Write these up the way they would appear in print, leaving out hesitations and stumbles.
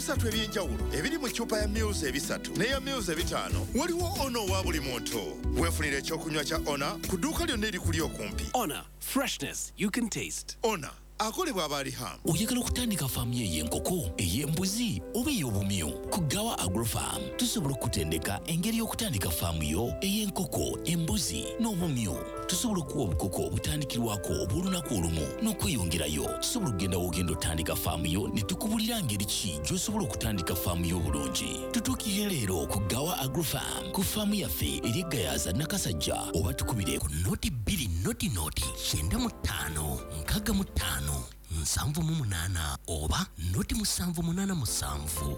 ebisatu ebyenjawulo ebiri mu ccupa ya Mils ebisatu n'eya Mils ebitaano waliwo ono wa buli muntu. Weefunire ekyokunywa kya Ona ku dduuka lyonna erikuli okumpi. Ona, freshness you can taste. Ona akolebwa Abaliham. Oyagala okutandika faamu ey'enkoko, ey'embuzi oba ey'obumyu? Ku Gawa Agrofarm tusobola okutendeka engeri y'okutandika faamu yo ey'enkoko, embuzi n'obumyu. Tusobola okuwa obukoko obutandikirwako obw'olunaku olumu n'okweyongerayo. Tusobola okugenda w'ogenda otandika faamu yo ne tukubulira ngeri ki gy'osobola okutandika faamu yo obulungi. Tutuukire leero ku Gawa Agrofarm ku faamu yaffe eri Gayaza Nakasajja, oba tukubire ku noti 2 noti 95 65 7 oba noti 787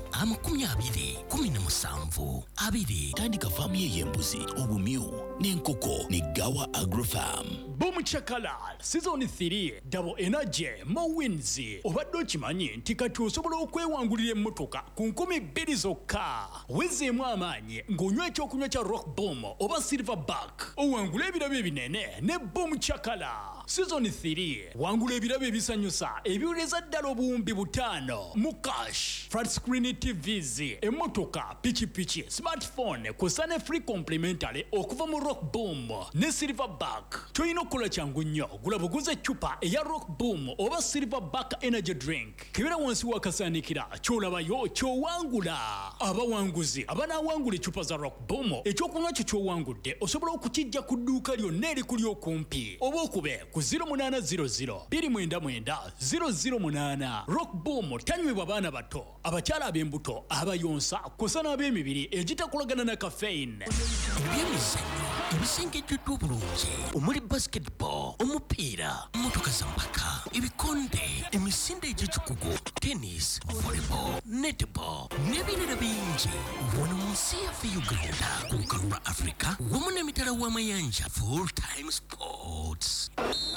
20 17 tandika faamu y'embuzi, obumyu n'enkoko ne Gawa Agrofarm. Boom Chakalal Season 3 Double Energy Mowins. Obadde okimanyi nti kati osobola okwewangulira emmotoka ku 2,000 zokka. Wezeemu amaanyi ng'onywa ekyokunywa kya Rock Boom oba Silverback. Owangula ebirabo ebinene ne Boom Chakala. Season 3 wangula ebirabo ebisanyusa ebiwuleza ddala obuwumbi 5 mu cash. Flat screen TVs, emmotoka, pichi, smartphone kusa ne free complimentary okuva mu Rock Boom ne Silverback. Toyino kola changu nnyo gula buguze eccupa eya Rock Boom oba Silverback energy drink. Kibera wansi wakasaanikira ky'olabayo ky'owangula. Abawanguzi abanawangula eccupa za Rock Boom ekyokunywa kyo ky'owangudde osobola okukijja ku dduuka lyonna erikuli okumpi oba okube ku 0800 299 008. Rock Boom tanywebwa baana bato, abakyala ab'embuto, abayonsa kusa n'ab'emibiri egitakolagana na caffeine. Ebyemizannyo ebisengejjuddwa obulungi omuli basketball, omupiira, mmotoka za mpaka, ebikonde, emisinde egy'ekikugu, tennis, volleyball, netball n'ebirala bingi wano mu nsi yaffe Uganda ku lukalu lwa Africa wamu n'emitala w'amayanja Full Time Sports.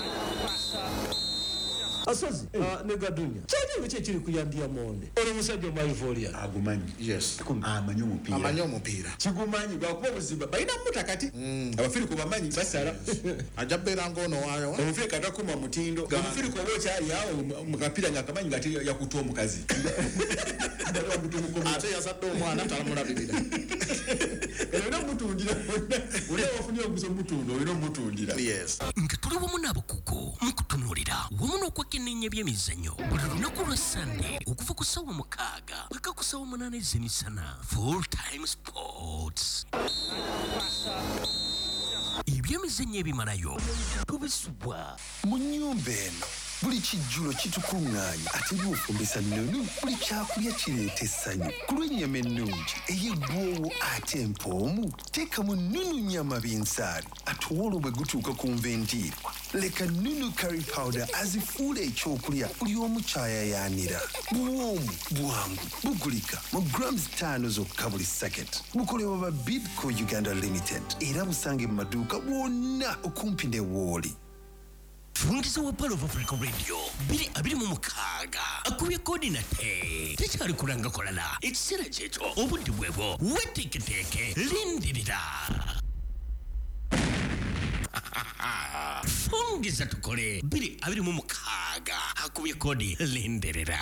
Asozi negadunya kyali biki kiri kuyandia monde ono musajja maivolia agumanyi yes amanyi omupiira kigumanyi gwakuba buzimba balina mutakati abafiri ku bamanyi basala ajabera ngono wayo omufiri katakuma mutindo omufiri ko bokyali yawo mukapira ngakamanyi ngati yakutoa omukazi ate yasadde omwana talamulabirira era mutundira ule ofunye oguzo mutundo olina mutundira yes nga tuli wamu n'abakugu mukutunulira wamu n'okwekenneenya ebyemizannyo buli lunaku lwa Sunday okuva ku ssaawa 6 paka ku ssaawa 8 ez'emisana. Full Time Sports. Ebyemizannyo ebimalayo tubisubwa mu nnyumba eno. Buli kijjulo kitukuŋŋaanya ate bw'ofumbisa nnono buli kyakulya kireeta essanyu. Ku lw'ennyama ennungi ey'eggwoowo ate empoomu teekamu Nunu nnyama binsaali ate olwo bwe gutuuka ku nvendiirwa leka Nunu curry powder azifuula ekyokulya buli omu kyayayaanira. Buwoomu bwangu bugulika mu grams 5 zokka buli sacket. Bukolebwa ba Bidco Uganda Limited era busange mu maduuka bwonna okumpi ne Wooli. Fungiza wa Palo of Africa Radio 226 akubye koordinate tekyali kulanga kolala ekiseera kyekyo obudde bwebwo weteeketeeke lindirira. Fungiza tukole 226 akubye kodi lindirira.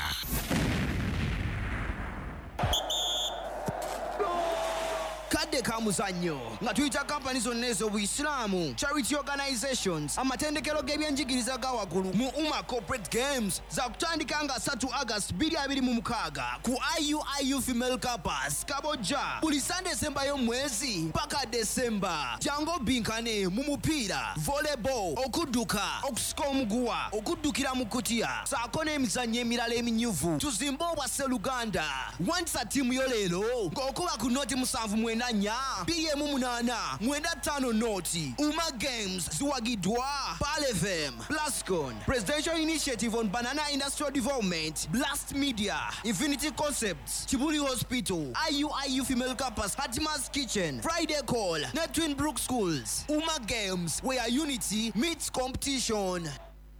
Kadde ka muzannyo nga tuyita kampani zonna ez'Obuyisiraamu, charity organizations, amatendekero g'ebyenjigiriza ga waggulu mu Umma Corporate Games za kutandika nga 3 August 2026 ku IUIU Female Campus Kabojja buli Sunday esembayo mwezi paka December. Jango binkane mu mupiira, volleyball, okudduka, okusika omuguwa, okuddukira mu kutiya saako n'emizannyo emirala eminyuvu. Tuzimbe obwa Sseluganda. Wandiisa ttiimu yo leero ng'okuba ku noti 7 BM8 5 noti. Umma Games ziwagiddwa Pal FM, Plascon, Presidential Initiative on Banana Industrial Development, Blast Media, Infinity Concepts, Kibuli Hospital, IUIU Female Campus, Hatima's Kitchen, Friday Call, Twin Brook Schools. Umma Games, where unity meets competition.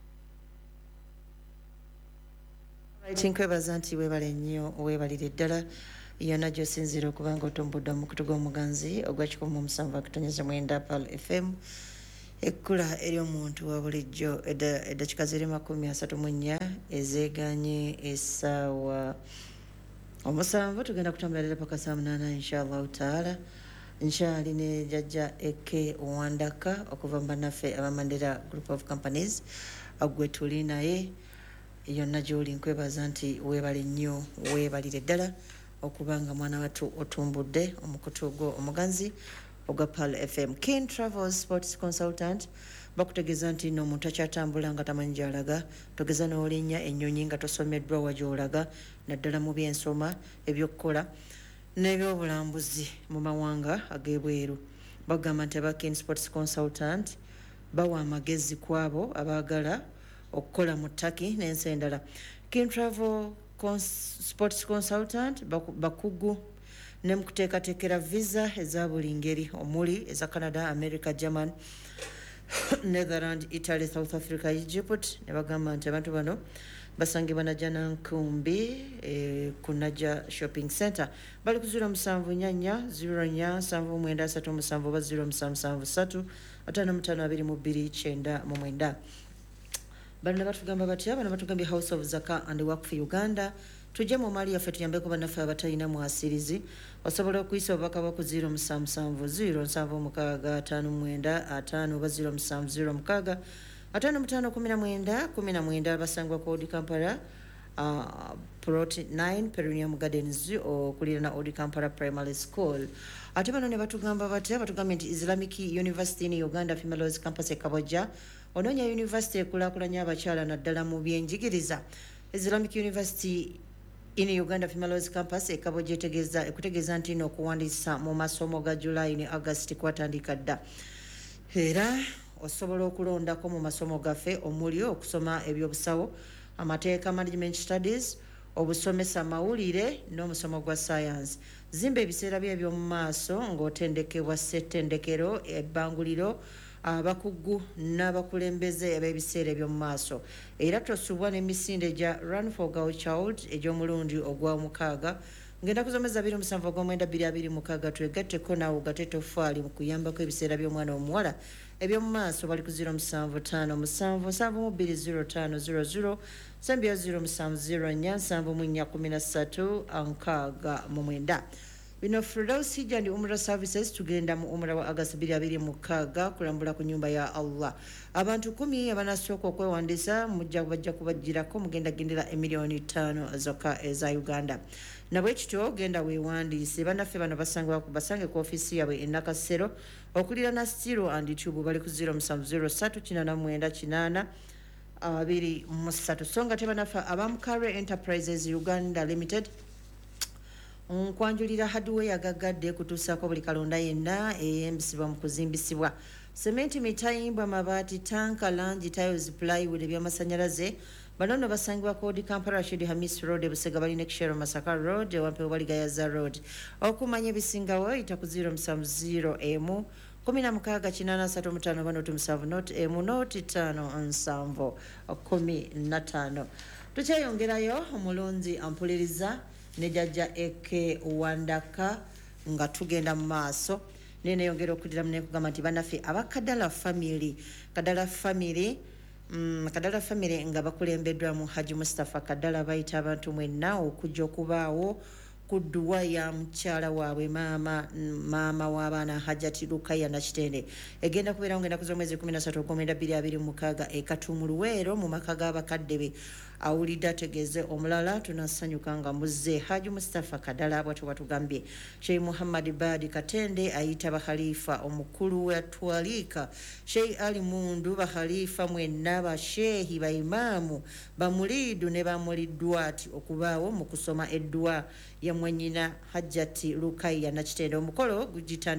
Tinkwebaza nti weebale nnyo weebalire ddala yonna gy'osinziira okuba ng'otombodde omukutu gw'omuganzi ogwa 107.9 Pal FM ekkula eri omuntu wa bulijjo eddakiika ziri 34 ezeeganye essaawa omusanvu tugenda kutambulira paka saa 8 inshallah taala. Nkyali ne jajja Eke Wandaka okuva mu bannaffe abamandera group of companies agwe tuli naye yonna gy'oli nkwebaza nti weebale nnyo weebalire ddala okubanga mwana wattu otumbudde omukutu gwo omuganzi ogwa Pearl FM. Ken Travels Sports Consultant bakutegeeza nti n'omuntu akyatambula nga tamanyi gy'alaga, togeza n'olinnya ennyonyi nga tosomeddwa wa gy'olaga, naddala mu by'ensoma, eby'okkola n'ebyobulambuzi mu mawanga ag'ebweru. Bagamba nti aba Ken Sports Consultant bawa amagezi kwabo abaagala okukola mu Turkey n'ensi endala. Ken Travel Sports Consultant bakugu ne mu kuteekateekera visa eza buli ngeri omuli eza Canada, America, German, Netherlands, Italy, South Africa, Egypt. Ne bagamba nti abantu bano basangibwa Najja Nankumbi ku Najja Shopping Center. Bali ku 07 094 0773 bano batugamba batya? Bano batugambye House of Zaka and Work for Uganda. Tujje mu mali yaffe tuyambeko bannaffe abatalina mwasirizi. Osobola okuyisa obubaka bwo ku 07707595 5519 basangwa ku Odi Kampala Plot 9 Perunium Gardens okulira na Odi Kampala Primary School. Ate bano ne batugamba batya? Batugambye nti Islamic University in Uganda Females Campus Kabojja ononya university ekulakulanya abakyala naddala mu byenjigiriza. Islamic University in Uganda Females Campus Kabojja ekutegeeza nti n'okuwandiisa mu masomo ga July ne August kwatandika dda. Era osobola okulondako mu masomo gaffe omuli okusoma ebyobusawo, amateeka management studies, obusomesa mawulire n'omusomo gwa science. Zimba ebiseera by'ebyomu maaso ng'otendekebwa ssettendekero, ebbanguliro, abakugu n'abakulembeze ab'ebiseera eby'omu maaso. Era tosubwa n'emisinde gya Run for Girl Child egy'omulundi ogw'omukaaga ngenda kuzomeza 27/2026 twegatteko naawe ogate tofaali mu kuyambako ebiseera by'omwana omuwala eby'omu maaso. Bali ku 0757720500 7070413 bino Firdaus Hijja ndi Umrah Services tugenda mu Umrah wa August 2026 kulambula ku nyumba ya Allah. Abantu 10 abanasooka okwewandiisa bajja kubajjirako mugenda gendera $1,500,000 zokka eza Uganda. Nabwe kityo genda weewandiise. Bannaffe bano basange ku ofiisi yaabwe e Nakasero okulira na Stilo and Tube. Bali ku 07038982 songa tebanafa abamukare Enterprises Uganda Limited nkwanjulira hardware yagagadde kutuusako buli kalonda yenna eyembisibwa mu kuzimbisibwa. Sementi, mitayimbwa, mabaati, tanka, langi, tiles, plywood, eby'amasannyalaze. Bano nno basangibwa ku Odi Kampala Rashid Hamis Road, Busega bali Nekishero Masaka Road, Wampewo bali Gayaza Road. Okumanya ebisingawo yita ku 0701 1683 not emu not 5 7 tukyayongerayo omulunzi ampuliriza ne jjajja Eke Wandaka nga tugenda mu maaso nene yongera okudiramu nekugamba nti bannaffe abakadala family nga bakulembeddwa mu Haji Mustafa Kadala bayita abantu mwenna okujja okubaawo ku dduwa ya mukyala waabwe maama w'abaana Hajjati Lukaya Nakitende egenda kubeerawo ngenda kuz'omwezi 13/2026 e Katunguluweero mu maka g'abakadde be. Awulidde ategeeze omulala tunasanyuka nga muzze Haji Mustafa Kadala bw'atyo batugambye. Sheikh Muhammad Badi Katende ayita bakhalifa omukulu wa Twalika, Sheikh Ali Mundu bakhalifa mwenna basheehi baimaamu bamuliidu ne bamuliddwati okubaawo mu kusoma eddwa ya mwenyina Hajjati Lukaya Nakitende. Omukolo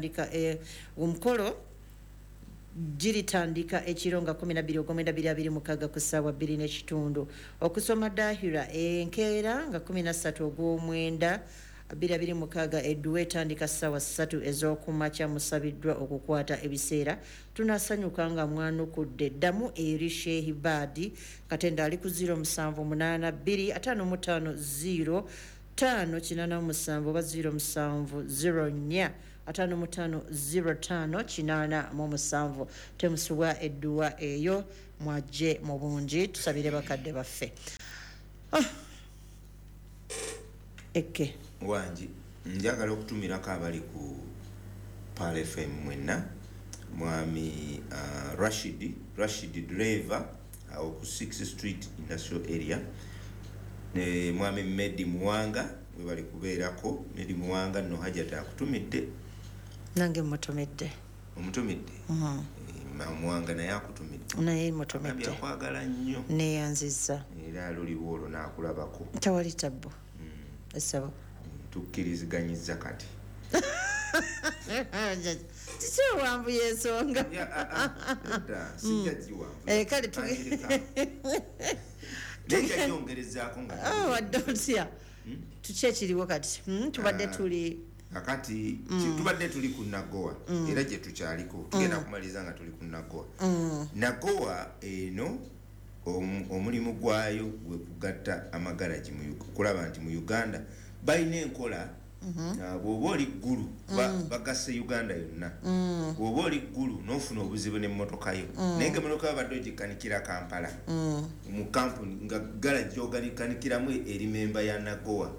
giritandika ekiro nga 12/2026 ku ssaawa 2:30 okusoma dahira enkeera nga 13/9/2026 edduwa etandika ssaawa 3 ez'okumakya. Musabiddwa okukwata ebiseera. Tunasanyuka nga mwanukudde. Ddamu eri Sheikh Badi Katende ali ku 0772 550 oba 0704 5505 temusubwa edduwa eyo mwajje mu bungi tusabire bakadde baffe. Eke wangi njagala okutumirako abali ku Pal FM mwenna mwami Rashid driver ku 6th Street Industrial Area ne mwami Medi Muwanga we bali kubeerako. Medi Muwanga no hajata akutumidde nange mutomedde omutumidde Muwanga naye akutumidde naye mutomedde akwagala nnyo neyanziza era luliwo olwo n'akulabako tewali tabbo esaba tukkiriziganyiza kati kikiwambu yensonga kale nejajyongerezaako wadde otya tuki ekiriwo kati tubadde tuli akati tubadde tuli ku Nagoa era gye tukyaliko tugenda kumaliza nga tuli ku Nagoa. Nagoa eno omulimu gwayo gwe kugatta amagalaji kulaba nti mu Uganda balina enkola bw'oba oli ggulu bagasse Uganda yonna. Bw'oba oli ggulu n'ofuna obuzibu n'emmotoka yo naye nga emmotoka babadde ogikanikira Kampala mu kampuni nga galaji ogikanikiramu eri memba ya Nagoa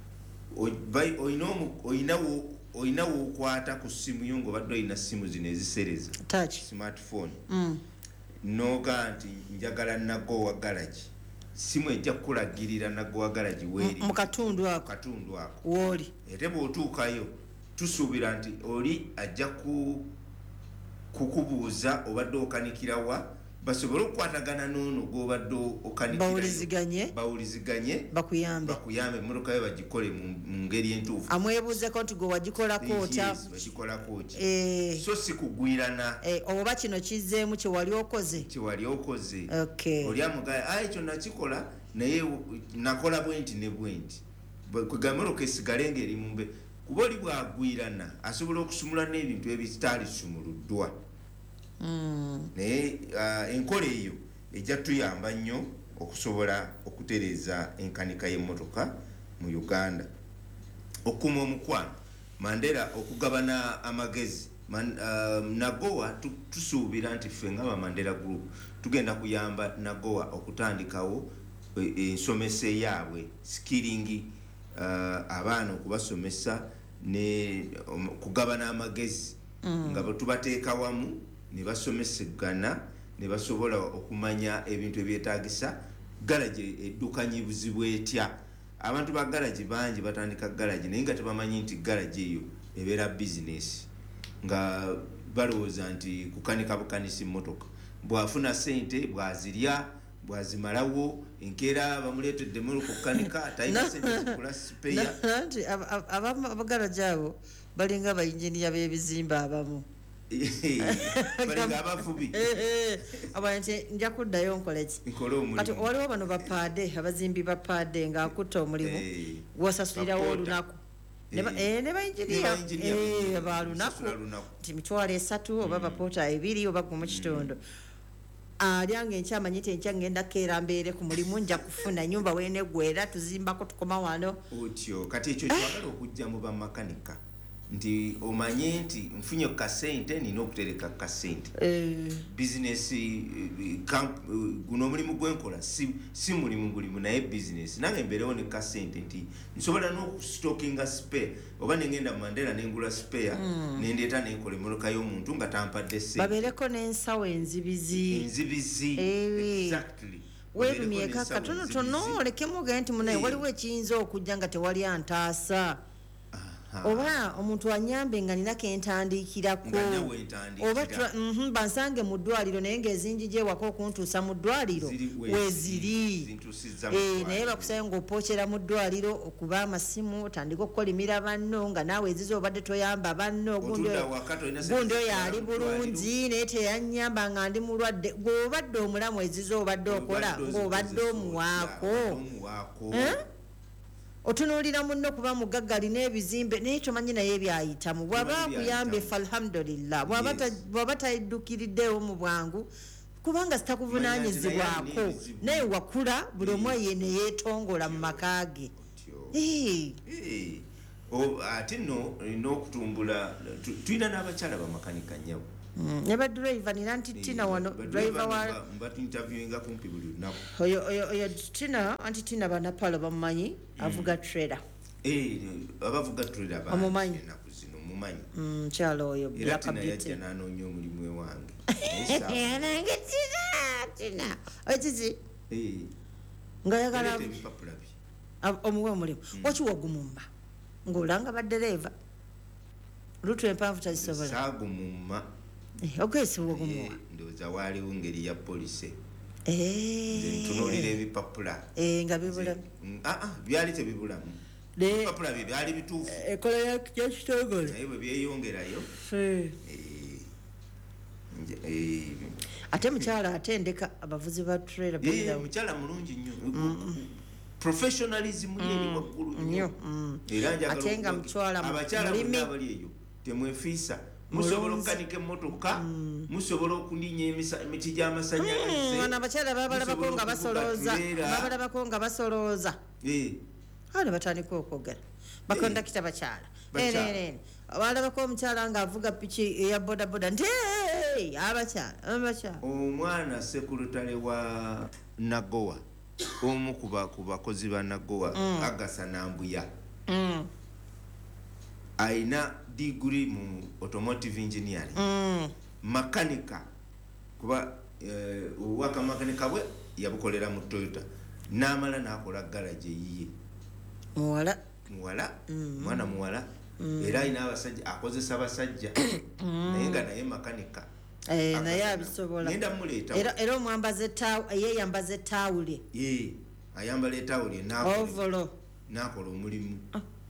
oyinawo okwata ku simu yo ng'obadde olina simu zino ezisereza smartphone noga nti njagala Nagoa garage simu ejja kukulagirira Nagoa garage weeri mu katundu ako woli ate bw'otuukayo tusuubira nti oli ajja kukubuuza obadde okanikirawa basobole okukwatagana n'ono gw'obadde okanikira bawuliziganye bakuyambe emmotoka yo bagikole mu ngeri entuufu amwebuuzeko nti gwe wagikolako otya so si kugwirana oba kino kizzeemu kyewali okoze oli amugaya ekyo nakikola naye nakola bwenti ne bwenti kwega emmotoka esigale ng'eri mumbe kuba oli bwagwirana asobola okusumula n'ebintu ebitaalisumuluddwa. Naye enkola eyo ejja tuyamba nnyo okusobola okutereeza enkanika y'emmotoka mu Uganda. Okuma omukwano Mandela okugabana amagezi Nagoa tusuubira nti ffe nga Mandela Group tugenda kuyamba Nagoa okutandikawo ensomesa yaabwe skilling abaana okubasomesa ne kugabana amagezi nga tubateeka wamu ne basomesegana ne basobola okumanya ebintu ebyetaagisa galaji eddukanyi buzibu etya. Abantu ba galaji bangi batandika galaji naye nga tebamanyi nti galaji eyo ebeera bizinesi nga balowooza nti kukanika bukanisi mmotoka bw'afuna sente bw'azirya bw'azimalawo enkeera bamuleetedde emmotoka okukanika talina sente zikula sipeya nti abagalaji abo balinga bayinjiniya b'ebizimba abamu balinga abavubi abantu nja kuddayo nkoleki kati waliwo bano bapaade abazimbi bapaade ng'akutta omulimu gwosasulirawo olunaku ne bayinjiniya balunaku nti mitwalo 3 oba bapoota 2 oba gumu kitundu alyange enkyamanyi tenkya ngenda keera mbeere ku mulimu nja kufuna nyumba weneggwera tuzimbako tukoma wano otyo kati ekyo kyagala okujja mu bamakanika nti omanye nti nfunye kasente nina okutereka kasente bizinesi guno omulimu gwenkola si mulimu gulimu naye bizinesi nange mbeerewo ne kasente nti nsobola n'okustokinga spare oba nengenda mu Mandela nengula spare nendeeta nenkola emmotoka y'omuntu nga tampadde sente babeereko n'ensawo enzibizi exactly weerumyeko akatonotono olekemu ogaye nti munaye waliwo ekiyinza okujja nga tewali antaasa oba omuntu anyambe nga nina kentandikirako oba bansange mu ddwaliro naye ng'ezinji gyewaka okuntuusa mu ddwaliro weeziri naye bakusaye ng'opookera mu ddwaliro okuba amasimu otandika okukolimira banno nga naawe ezizo obadde toyamba banno gundi oyo ali bulungi naye teyanyamba nga ndi mulwadde gweobadde omulamu ezizo obadde okola ng'obadde omuwaako otunuulira munno kuba mugaggali n'ebizimbe naye tomanyi naye ebyayitamu bw'aba akuyambe falhamdulillah bw'aba tayiddukiriddewo mu bwangu kubanga zitakuvunaanyizibwako naye wakula buli omu ye ne yeetongola mu maka ge ate nno n'okutumbula tulina n'abakyala bamakanika nnyabo ne badriver nina nti tina wano driver wa interviewinga kumpi buli lunaku oyo tina anti tina banapalo bamumanyi avuga trailer abavuga trailer omumanyi enaku zino mumanyi kyalo oyo era tina yajja n'anoonya omulimu ewange tina okizi ngayagala ebipapula bye omuwe omulimu okiwa ogumumba ng'olanga baddereeva lutu empanvu tazisobola saagumumma okwesiba ogumuwa ndowooza waaliwo ngeri ya polisi nze ntunuulira ebipapula nga bibulamu byali tebibulamu ebipapula bye byali bituufu ekola yakitongole naye bwe byeyongerayo ate mukyala atendeka abavuzi ba trailer mukyala mulungi nnyo professionalism ye eri waggulu nnyo era ate nga mukyala abakyala bonna abali eyo temwefiisa musobola okukanika emmotoka musobola okulinya emiti gy'amasanyalaze abakyala babalabako nga basolooza ne batandika okwogera bakondakita bakyala balabako omukyala ng'avuga piki eya bodaboda nti abakyala omwana sekurutale wa nagowa omu ku bakozi ba nagowa agasa nambuya aina degree mu automotive engineering makanika kuba wakamakanika bwe yabukolera mu Toyota n'amala n'akola garage yiye muwala mwana muwala era ayina abasajja akozesa abasajja naye nga naye makanika naye abisobola era omwambaze yeyambaza ettawule ayambala ettawule n'akola omulimu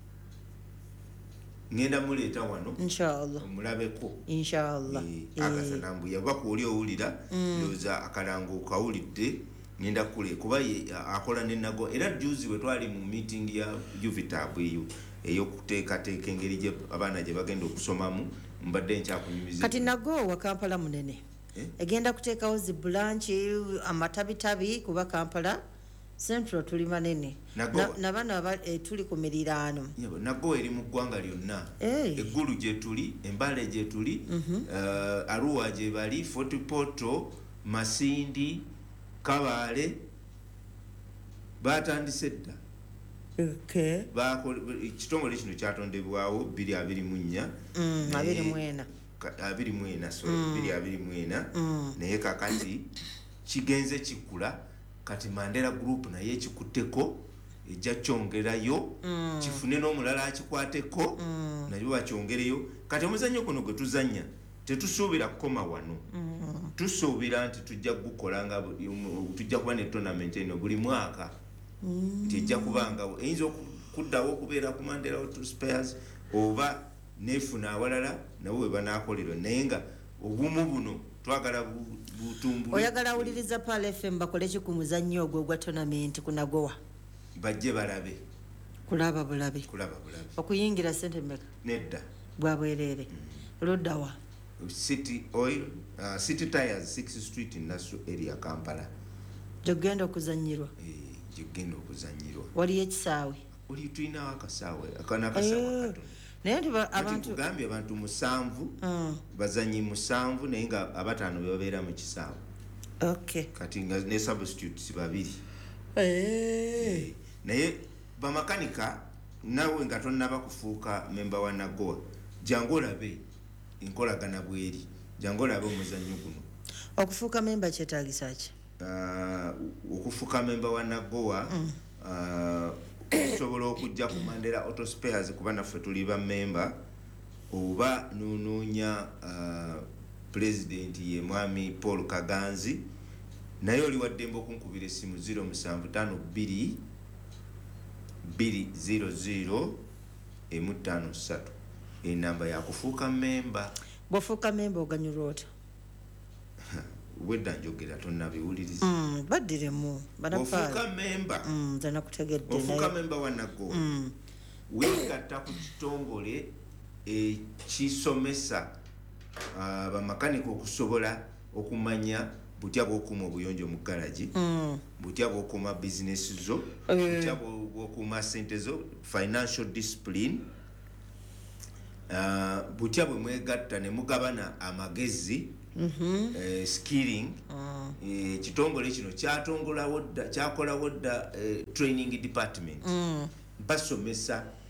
ngenda muleeta wano inshallah omulabeko inshallah akasanambuya bako oli owulira ndowooza akalango kawulidde ngenda kule kuba akola nenago era juzi we twali mu meeting ya Juvitab eyo eyokuteekateeka engeri gye abaana gye bagenda okusomamu mbadde nkyakunyumiza kati nago wa Kampala munene egenda kuteekawo zi branch amatabitabi kuba Kampala Central tuli manene nabana tuli ku miriraano nago eri mu ggwanga lyonna eggulu gye tuli embale gye tuli Arua gye bali Fort Portal Masindi Kabale batandise dda ekitongole kino kyatondebwawo 224 naye kakati kigenze kikula kati Mandela Group naye ekikutteko ejja kyongerayo kifune n'omulala akikwateko nayo bakyongereyo kati omuzannyo guno gwe tuzannya tetusuubira kukoma wano tusuubira nti tujja kugukola nga tujja kuba ne tournament eno buli mwaka nti ejja kubangawo eyinza okuddawo okubeera ku Mandela Spares oba neefuna awalala nabo bwe banaakolerwa naye nga obumu buno twagala butumbulu oyagala awuliriza Pal FM bakole ki ku muzannyo ogwo gwa tournament kunagowa bajje balabe kulaba bulabe okuyingira sente mmeka nedda bwabwerere luddawa City Oil City Tires 6th Street Nassau area Kampala jogenda okuzanyirwa jogenda okuzanyirwa wali ekisaawe oli tulina akasaawe akana kasaawe kato abantu kugambye abantu 7 bazanyi 7 naye nga abataano bebabeera mu kisaawe kati nga ne substitutes babiri naye bamakanika nawe nga tonnaba kufuuka memba wa nagowa jangu olabe enkolagana bweri jangu olabe omuzannyo guno okufuuka memba kyetaagisa ki okufuuka memba wa nagowa osobola okujja ku Mandela Auto Spares kuba naffe tuli ba memba oba nonoonya president ye mwami Paul Kaganzi naye oli waddembe okunkubira essimu 0752 200 153 enamba yakufuuka memba bwofuuka memba oganyulwa ota wedda njogera tonnabiwuliriza baddiremu ofuuka memba nzena kutegedde ofuuka memba wa nago weegatta ku kitongole ekisomesa bamakanika okusobola okumanya butya bw'okuuma obuyonjo mu garagi butya bw'okuuma bizinesi zo butya bw'okuuma sente zo financial discipline butya bwe mwegatta ne mugabana amagezi skilling ekitongole kino kyakolawo dda training department basomesa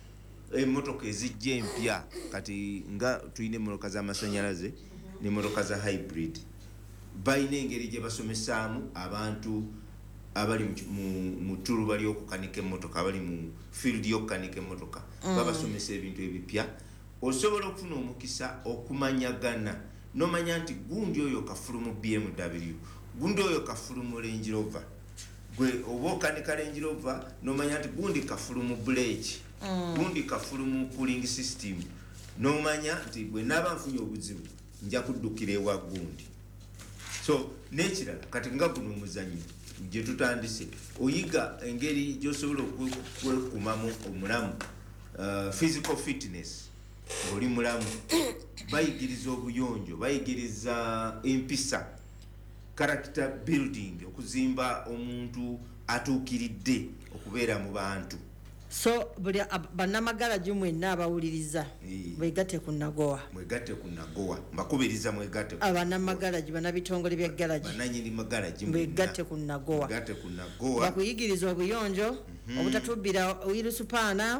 emmotoka ezijja empya kati nga tulina emmotoka z'amasanyalaze n'emmotoka za hybrid balina engeri gye basomesaamu abantu abali mu tuluba ly'okukanika emmotoka abali mu field y'okukanika emmotoka babasomesa ebintu ebipya osobola okufuna omukisa okumanyagana nomanya nti gundi oyo kafulumu BMW gundi oyo kafulumu Range Rover gwe oba okanika Range Rover nomanya nti gundi kafulumu brake gundi kafulumu cooling system nomanya nti bwe naba nfunye obuzibu nja kuddukira ewa gundi so n'ekirala kati nga guno omuzannyo gye tutandise oyiga engeri gy'osobola okwekumamu omulamu physical fitness ng'oli mulamu bayigiriza obuyonjo bayigiriza empisa character building okuzimba omuntu atuukiridde okubeera mu bantu so buli bannamagalaji mwenna abawuliriza mwegatte ku Nagowa mbakubiriza mwegatte abannamagalaji bannabitongole bya galaji bannanyini magalaji mwegatte ku Nagowa bakuyigiriza obuyonjo obutatubbira wirusupaana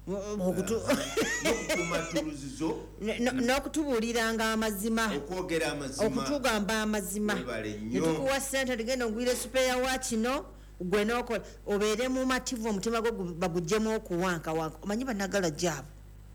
n'okutubuuliranga amazima okutugamba amazima netukuwa sente tugenda ogwire supeya wa kino gwe nokola obeere mu mativu omutima gwo baguggyemu okuwankawanka omanyi bannagalaji abo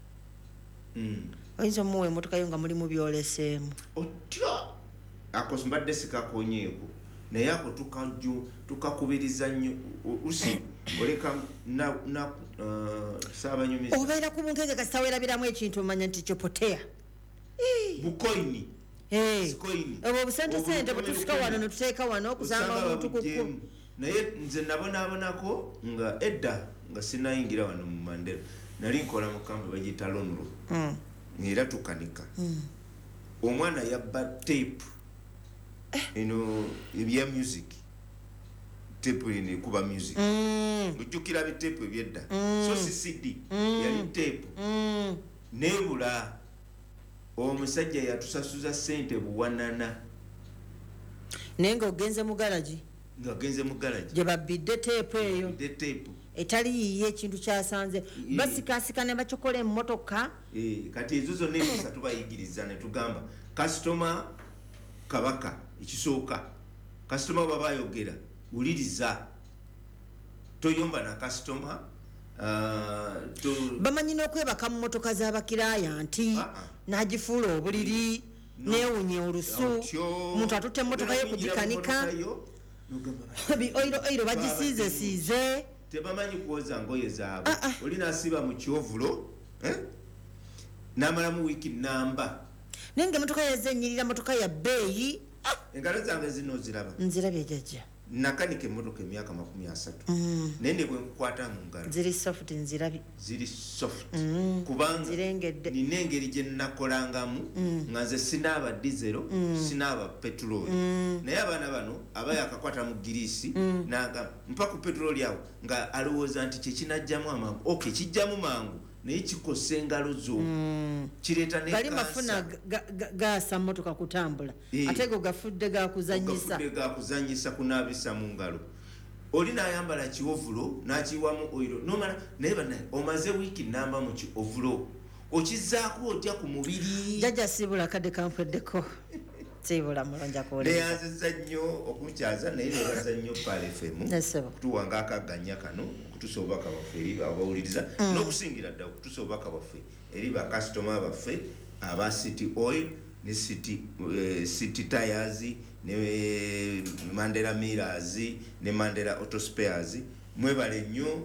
oyinza omuwa emmotoka yo nga mulimu byoleseemu otya ako mbadde sikakonyeeko naye ako tukakubiriza nnyo usi oleka saabanyumiza obeera ku bunkenge kasita weerabiramu ekintu omanya nti kyopoteya bukoini obwo obusente bwetusika wano netuteeka wano okusanga omuntu kukku naye nze nabonaabonako nga edda nga sinayingira wano mu Mandela nali nkola mu kambi bagiyita lonro era tukanika omwana yabba tape eno ebya music tape ene kuba music ujjukira bitepe ebyedda so si CD yali tape nebula omusajja yatusasuza sente buwanana nenga ogenze mu galaji gye babbidde teepu eyo etali yiye ekintu kyasanze basikasika ne bakikola emmotoka kati ezo zonna empisa tubayigiriza ne tugamba kasitoma kabaka ekisooka kasitoma baba ayogera wuliriza toyomba na kasitoma bamanyi n'okwebaka mu mmotoka z'abakiraaya nti n'agifuula obuliri neewunya olusu omuntu atutte emmotoka ye kugikanika oiro bagisiizesiize tebamanyi kwoza ngoye zaabwe oli nasiba mu kyovulo n'amalamu wiiki namba naye nga emmotoka yazenyirira motoka ya bbeeyi engalo zange zino oziraba nzirabye jjajja nakanika emmotoka emyaka 30 naye ne bwe nkukwata mu ngalo ziri soft nzirabye ziri soft kubanga nina engeri gye nnakolangamu nga nze sinaaba dizero sinaaba petroli naye abaana bano abaya akakwata mu giriisi naga mpa ku petroli awo nga alowooza nti kyekinajjamu amangu kijjamu mangu naye kikosa engalo zo kireeta gali mafuna gaasa mmotoka kutambula ate go gafudde gakuzanyisa kunaabisa mu ngalo oli n'ayambala kiovulo n'akiwamu oiro nomala naye banaye omaze wiiki namba mu kiovulo okizaako otya ku mubiri jjajja siibula kadde kampweddeko siibula mulonja neyanziza nnyo okumukyaza naye nebaza nnyo Pal FM kutuwanga akaganya kano okutusa obubaka bwaffe eri abawuliriza n'okusingira ddala okutusa obubaka bwaffe eri bakasitoma baffe aba City Oil ne City Tires ne Mandela Millers ne Mandela Auto Spares mwebale nnyo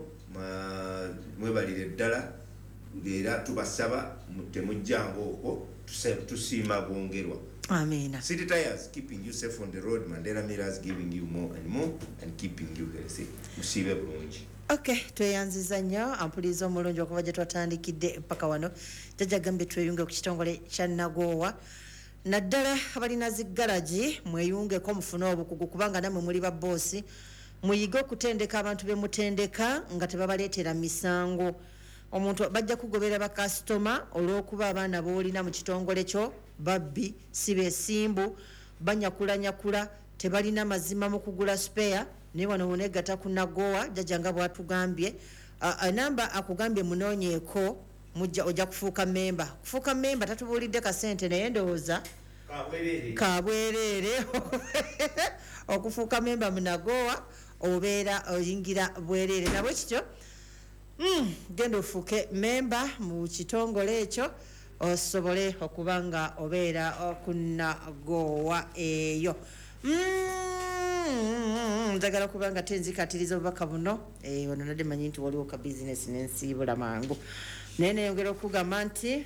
mwebalire ddala era tubasaba temujjango okwo tusiima bwongerwa. Amina. City Tires keeping you safe on the road. Mandela Millers giving you more and more and keeping you healthy. Musibe bulungi. Okay, tweyanziza nnyo ampuliza omulungi okuva gye twatandikidde paka wano. Jjajja gambye tweyunge ku kitongole kya Nagowa. Naddala abalina ziggalaji mweyungeko mufune obukugu kubanga namwe muli ba boosi. Muyige okutendeka abantu be mutendeka nga tebabaleetera misango. Omuntu bajja kugobera bakasitoma olw'okuba abaana boolina mu kitongole kyo babbi sibe simbu banyakulanyakula tebalina mazima mu kugula spare ne wano wonegata ku Nagowa jjajja nga bwatugambye namba akugambye munoonyeeko ojja kufuuka memba tatubuulidde kasente naye ndowooza kabwereere okufuuka memba munagowa obeera oyingira bwereere nabwe kityo genda ofuuke memba mu kitongole ekyo osobole okuba nga obeera okunagowa eyo njagala kuba nga tenzikatiriza obubaka buno wano nadde manyi nti waliwo ka bizinesi nensiibula mangu naye neyongera okugamba nti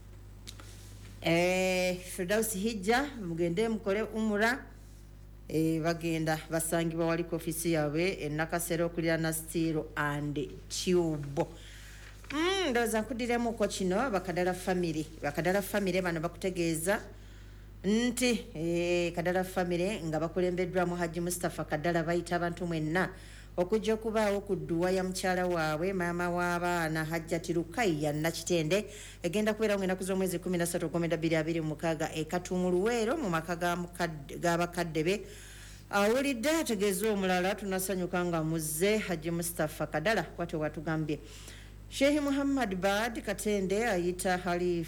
Firdausi Hijja mugende mukole umura bagenda basangibwa wali ku ofisi yaabwe enakasero okuliraana Steel and Tube ndowooza nkuddiramuko kino bakadala famire bano bakutegeeza nti kadala famire nga bakulembeddwamu Haji Mustafa Kadala bayita abantu mwenna okujja okubaawo ku dduwa ya mukyala waabwe maama w'abaana Hajjati Rukayya Nakitende egenda kubeerawo ennaku z'omwezi 13/2026 Katunguluweero mu maka g'abakadde be awulidde ategeeza omulala tunasanyuka nga muzze Haji Mustafa Kadala kwate watugambye Sheikh Muhammad Bad Katende ayita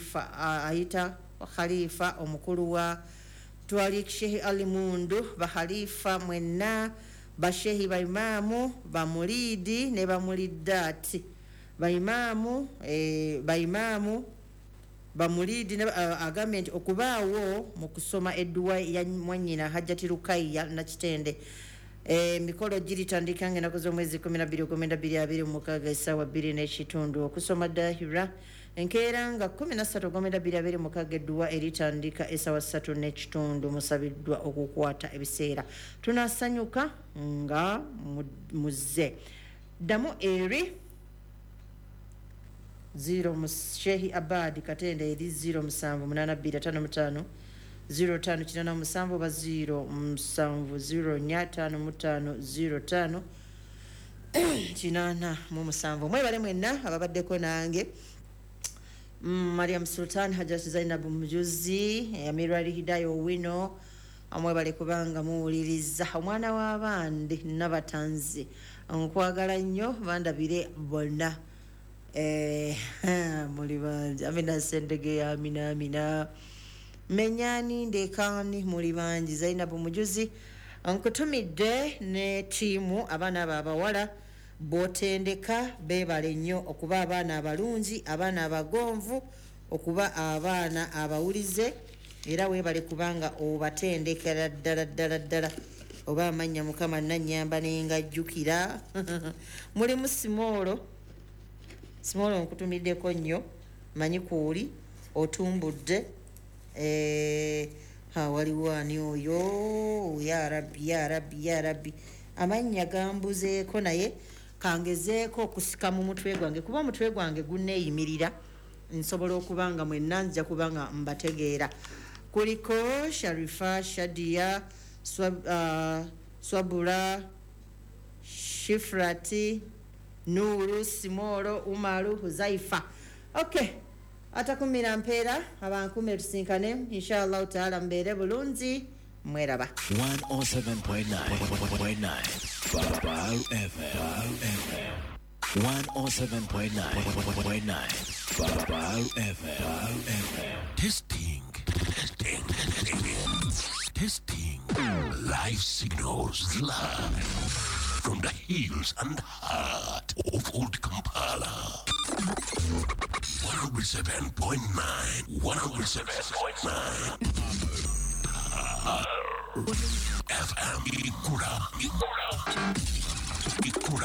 Khalifa omukulu wa Twalik Sheikh Ali Mundu bahalifa mwenna bashehi baimamu bamulidi ne bamulidati baimamu bamulidi ne agament okubaawo mu kusoma edduwa ya mwanyina Hajjati Rukayya Nakitende mikolo giritandika ng'ennaku z'omwezi 12/2026 essaawa 2:30 okusoma dahira enkeera nga 13/2026 edduwa eritandika essaawa 3:30 musabiddwa okukwata ebiseera tunasanyuka nga muzze ddamu eri 0 Sheikh Abad Katende eri 078255 05 oba 070505 8 mwebale mwenna ababaddeko nange Mariam Sultan Hajjati Zainab Mujuzi Amirali Hidayo Owino amwebale kubanga muwuliriza omwana w'abandi nabatanzi nkwagala nnyo bandabire bonna muli bangi Amina Sendege Amina Menyani Ndekani muli bangi Zainab Mujuzi nkutumidde ne tiimu abaana abawala botendeka bebale nnyo okuba abaana abalungi abaana abagonvu okuba abaana abawulize era weebale kubanga obatendekera ddala oba amanya Mukama Nanyamba nengajjukira mulimu Simolo nkutumiddeko nnyo manyi kuuli otumbudde waliwo ani oyo ya rabbi amanya gambuzeeko naye kangezeeko okusika mu mutwe gwange kuba omutwe gwange guneeyimirira nsobola okubanga mwenna nja kubanga mbategeera kuliko Sharifa Shadia Swabula Shifrati Nuru Simoro Umaru Huzaifa okay atakumira mpeera abankume tusinkane inshallah taala mbeere bulungi mweraba 107.9 Baru FM 107.9 Baru FM testing live signals live from the hills and heart of old Kampala 107.9 FM Ikura